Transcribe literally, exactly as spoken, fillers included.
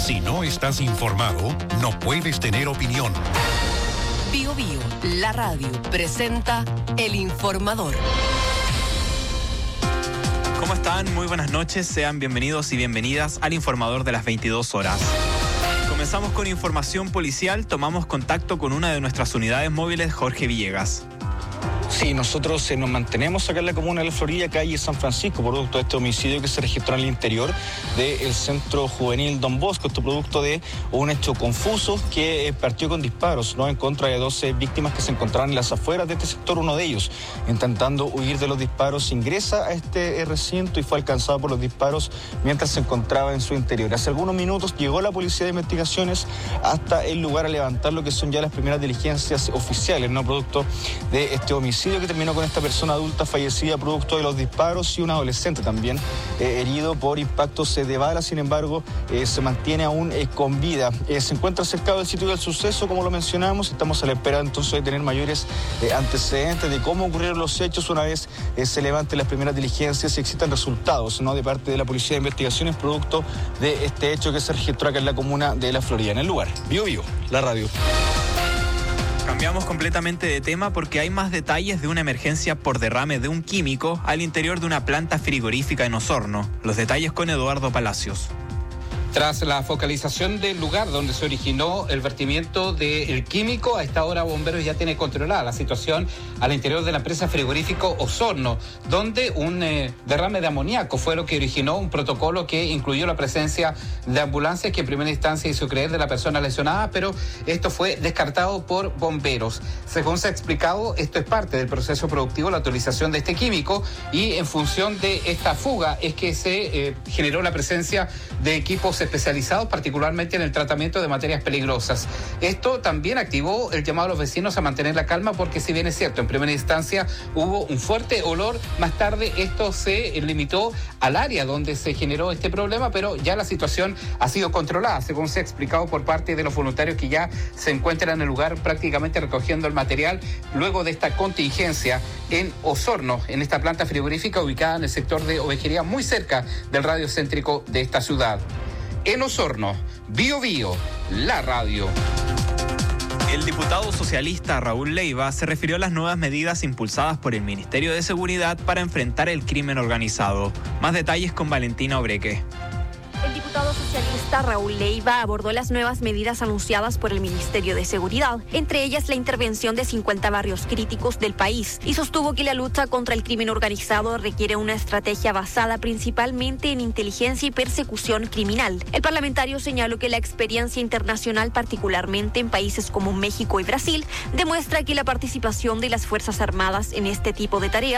Si no estás informado, no puedes tener opinión. Bio Bio, la radio, presenta El Informador. ¿Cómo están? Muy buenas noches. Sean bienvenidos y bienvenidas al Informador de las veintidós horas. Comenzamos con información policial. Tomamos contacto con una de nuestras unidades móviles, Jorge Villegas. Sí, nosotros eh, nos mantenemos acá en la comuna de La Florida, calle San Francisco, producto de este homicidio que se registró en el interior del Centro Juvenil Don Bosco. Esto producto de un hecho confuso que eh, partió con disparos, ¿no?, en contra de doce víctimas que se encontraban en las afueras de este sector. Uno de ellos, intentando huir de los disparos, ingresa a este eh, recinto y fue alcanzado por los disparos mientras se encontraba en su interior. Hace algunos minutos llegó la Policía de Investigaciones hasta el lugar a levantar lo que son ya las primeras diligencias oficiales, ¿no?, producto de este homicidio que terminó con esta persona adulta fallecida producto de los disparos y un adolescente también eh, herido por impactos eh, de bala. Sin embargo, eh, se mantiene aún eh, con vida. Eh, se encuentra cercado del sitio del suceso, como lo mencionamos. Estamos a la espera entonces de tener mayores eh, antecedentes de cómo ocurrieron los hechos una vez eh, se levanten las primeras diligencias y existan resultados, ¿no?, de parte de la Policía de Investigaciones producto de este hecho que se registró acá en la comuna de La Florida. En el lugar, Bio Bio, la radio. Cambiamos completamente de tema porque hay más detalles de una emergencia por derrame de un químico al interior de una planta frigorífica en Osorno. Los detalles con Eduardo Palacios. Tras la focalización del lugar donde se originó el vertimiento del químico, a esta hora Bomberos ya tiene controlada la situación al interior de la empresa frigorífico Osorno, donde un eh, derrame de amoníaco fue lo que originó un protocolo que incluyó la presencia de ambulancias que en primera instancia hizo creer de la persona lesionada, pero esto fue descartado por Bomberos. Según se ha explicado, esto es parte del proceso productivo, la utilización de este químico, y en función de esta fuga es que se eh, generó la presencia de equipos especializados, particularmente en el tratamiento de materias peligrosas. Esto también activó el llamado a los vecinos a mantener la calma, porque si bien es cierto, en primera instancia hubo un fuerte olor, más tarde esto se limitó al área donde se generó este problema, pero ya la situación ha sido controlada, según se ha explicado por parte de los voluntarios que ya se encuentran en el lugar prácticamente recogiendo el material luego de esta contingencia en Osorno, en esta planta frigorífica ubicada en el sector de Ovejería, muy cerca del radio céntrico de esta ciudad. En Osorno, Bio Bio, la radio. El diputado socialista Raúl Leiva se refirió a las nuevas medidas impulsadas por el Ministerio de Seguridad para enfrentar el crimen organizado. Más detalles con Valentina Obreque. El diputado socialista Raúl Leiva abordó las nuevas medidas anunciadas por el Ministerio de Seguridad, entre ellas la intervención de cincuenta barrios críticos del país, y sostuvo que la lucha contra el crimen organizado requiere una estrategia basada principalmente en inteligencia y persecución criminal. El parlamentario señaló que la experiencia internacional, particularmente en países como México y Brasil, demuestra que la participación de las Fuerzas Armadas en este tipo de tareas